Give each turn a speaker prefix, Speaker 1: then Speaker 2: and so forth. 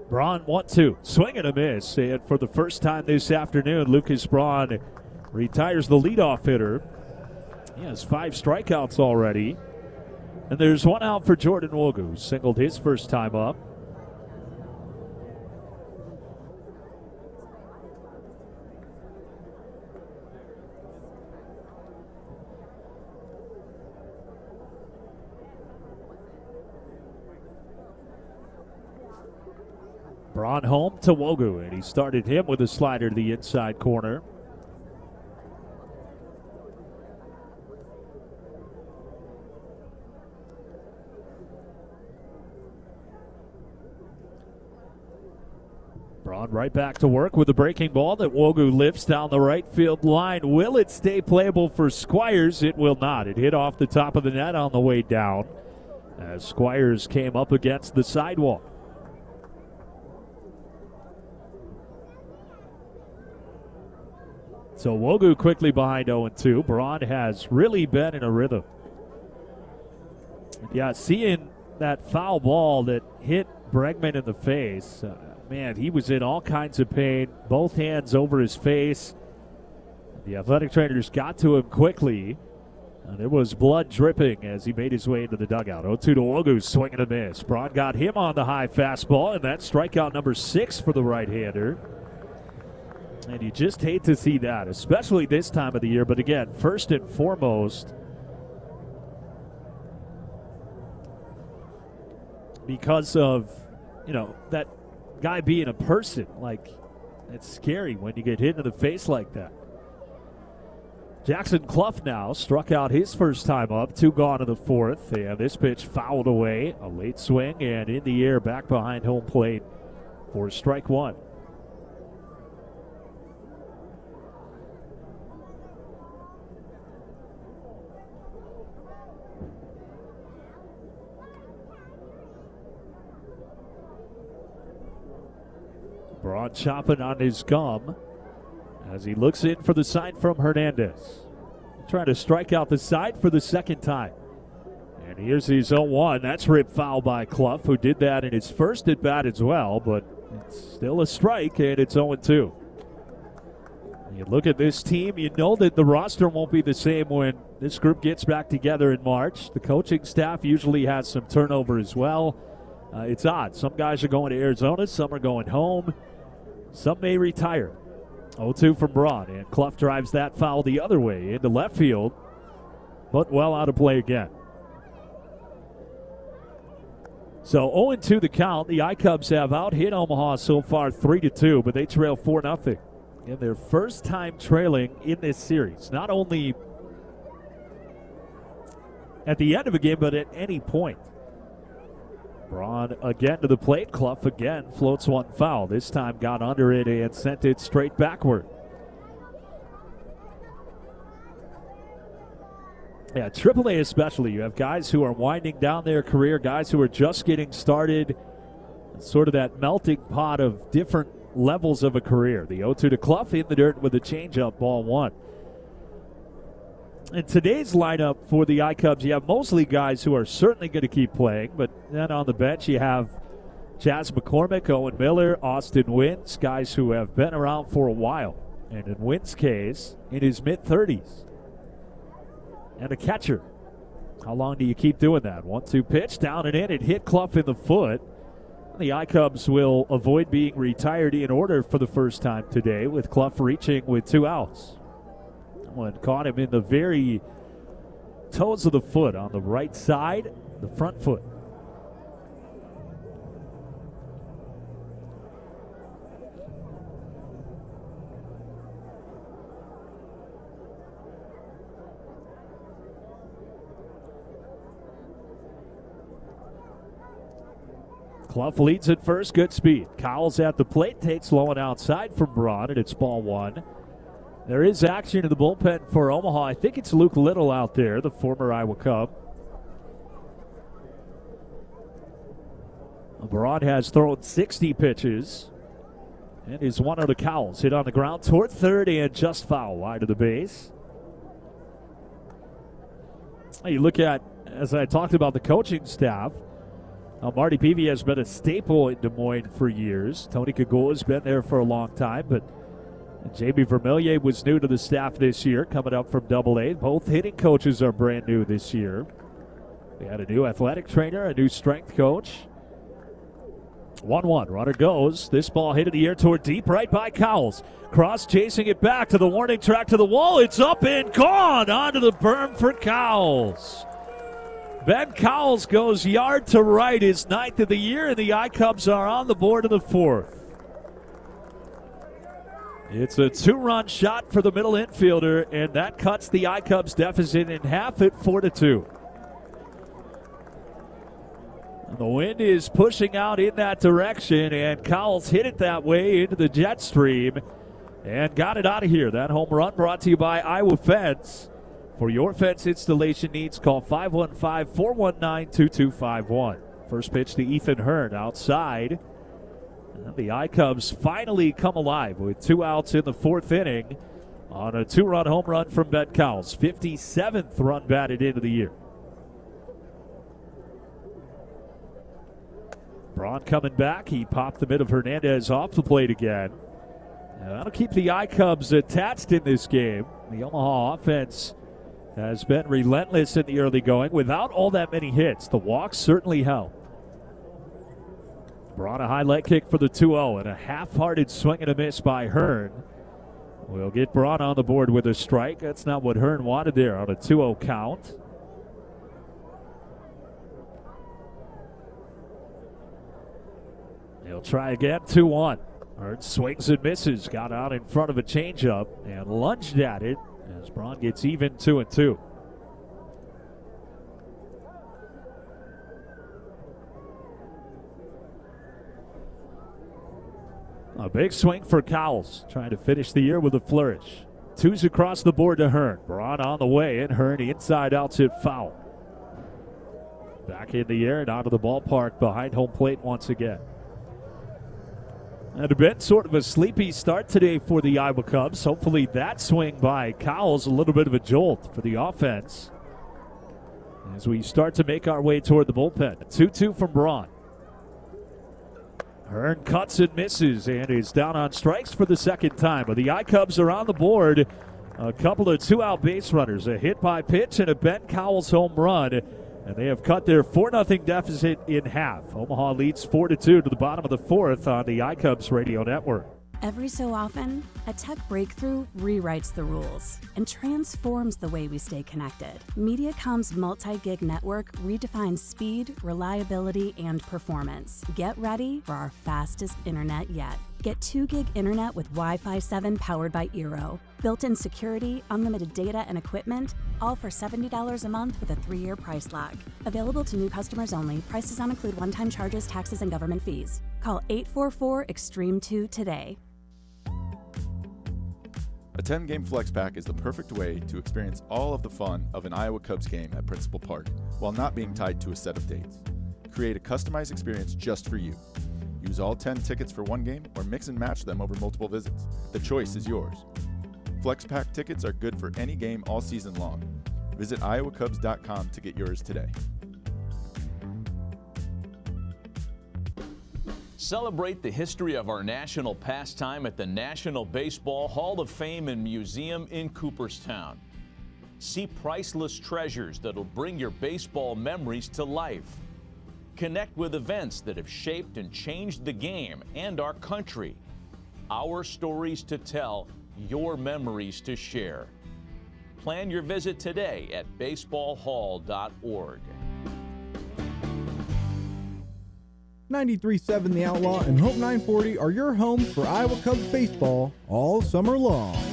Speaker 1: Braun 1-2. Swing and a miss. And for the first time this afternoon, Lucas Braun retires the leadoff hitter. He has 5 strikeouts already. And there's one out for Jordan Wogu, who singled his first time up. Braun home to Wogu, and he started him with a slider to the inside corner. Braun right back to work with a breaking ball that Wogu lifts down the right field line. Will it stay playable for Squires? It will not. It hit off the top of the net on the way down as Squires came up against the sidewall. So Wogu quickly behind 0-2. Braun has really been in a rhythm. Yeah, seeing that foul ball that hit Bregman in the face, man, he was in all kinds of pain, both hands over his face. The athletic trainers got to him quickly. There was blood dripping as he made his way into the dugout. 0-2 to Wogu, swing and a miss. Braun got him on the high fastball, and that's strikeout number 6 for the right-hander. And you just hate to see that, especially this time of the year. But again, first and foremost, because of, that guy being a person. Like, it's scary when you get hit in the face like that. Jackson Clough now struck out his first time up, 2 gone in the 4th, and this pitch fouled away. A late swing and in the air back behind home plate for strike 1. Braun chopping on his gum as he looks in for the sign from Hernandez. Trying to strike out the side for the second time. And here's his 0-1. That's ripped foul by Clough, who did that in his first at bat as well, but it's still a strike, and it's 0-2. You look at this team, you know that the roster won't be the same when this group gets back together in March. The coaching staff usually has some turnover as well. It's odd. Some guys are going to Arizona, some are going home. Some may retire. 0-2 from Braun, and Clough drives that foul the other way into left field, but well out of play again. So 0-2 the count. The I-Cubs have out-hit Omaha so far 3-2, but they trail 4-0. And their first time trailing in this series. Not only at the end of a game, but at any point. Braun again to the plate. Clough again floats one foul. This time got under it and sent it straight backward. Yeah, AAA especially. You have guys who are winding down their career, guys who are just getting started. Sort of that melting pot of different levels of a career. The 0-2 to Clough in the dirt with a changeup, ball 1. In today's lineup for the I-Cubs, you have mostly guys who are certainly going to keep playing, but then on the bench you have Chas McCormick, Owen Miller, Austin Wynns, guys who have been around for a while. And in Wynns' case, in his mid-30s. And a catcher. How long do you keep doing that? 1-2 pitch, down and in. It hit Clough in the foot. The I-Cubs will avoid being retired in order for the first time today, with Clough reaching with 2 outs. One caught him in the very toes of the foot on the right side, the front foot. Clough leads at first, good speed. Cowles at the plate, takes low and outside from Braun, and it's ball 1. There is action in the bullpen for Omaha. I think it's Luke Little out there, the former Iowa Cub. Braun has thrown 60 pitches and is one of the Cowles. Hit on the ground toward third and just foul wide of the base. You look at, as I talked about the coaching staff, Marty Peavy has been a staple in Des Moines for years. Tony Cagoula has been there for a long time, but Jamie Vermillier was new to the staff this year, coming up from Double-A. Both hitting coaches are brand new this year. We had a new athletic trainer, a new strength coach. 1-1, runner goes. This ball hit in the air toward deep right by Cowles. Cross chasing it back to the warning track to the wall. It's up and gone onto the berm for Cowles. Ben Cowles goes yard to right, his 9th of the year, and the I-Cubs are on the board in the 4th. It's a 2-run shot for the middle infielder, and that cuts the I-Cubs deficit in half at 4-2. The wind is pushing out in that direction, and Cowles hit it that way into the jet stream and got it out of here. That home run brought to you by Iowa Fence. For your fence installation needs, call 515-419-2251. First pitch to Ethan Hearn outside. And the I-Cubs finally come alive with 2 outs in the 4th inning on a 2-run home run from Ben Cowles. 57th run batted into the year. Braun coming back. He popped the mid of Hernandez off the plate again. And that'll keep the I-Cubs attached in this game. The Omaha offense has been relentless in the early going without all that many hits. The walks certainly help. Braun a high leg kick for the 2-0 and a half-hearted swing and a miss by Hearn. We'll get Braun on the board with a strike. That's not what Hearn wanted there on a 2-0 count. He'll try again, 2-1. Hearn swings and misses, got out in front of a changeup and lunged at it as Braun gets even 2-2. A big swing for Cowles, trying to finish the year with a flourish. 2s across the board to Hearn. Braun on the way, and Hearn inside outs it foul. Back in the air and out of the ballpark behind home plate once again. And it's been sort of a sleepy start today for the Iowa Cubs. Hopefully that swing by Cowles a little bit of a jolt for the offense as we start to make our way toward the bullpen. 2-2 from Braun. Hearn cuts and misses and is down on strikes for the second time. But the I-Cubs are on the board. A couple of 2-out base runners, a hit by pitch and a Ben Cowles home run. And they have cut their 4-0 deficit in half. Omaha leads 4-2 to the bottom of the 4th on the I-Cubs radio network.
Speaker 2: Every so often, a tech breakthrough rewrites the rules and transforms the way we stay connected. Mediacom's multi-gig network redefines speed, reliability, and performance. Get ready for our fastest internet yet. Get 2-gig internet with Wi-Fi 7 powered by Eero. Built-in security, unlimited data and equipment, all for $70 a month with a 3-year price lock. Available to new customers only. Prices not include one-time charges, taxes, and government fees. Call 844-EXTREME2 today.
Speaker 3: A 10-game flex pack is the perfect way to experience all of the fun of an Iowa Cubs game at Principal Park while not being tied to a set of dates. Create a customized experience just for you. Use all 10 tickets for one game or mix and match them over multiple visits. The choice is yours. Flex pack tickets are good for any game all season long. Visit iowacubs.com to get yours today.
Speaker 4: Celebrate the history of our national pastime at the National Baseball Hall of Fame and Museum in Cooperstown. See priceless treasures that'll bring your baseball memories to life. Connect with events that have shaped and changed the game and our country. Our stories to tell, your memories to share. Plan your visit today at baseballhall.org.
Speaker 5: 93.7 The Outlaw and Hope 940 are your homes for Iowa Cubs baseball all summer long.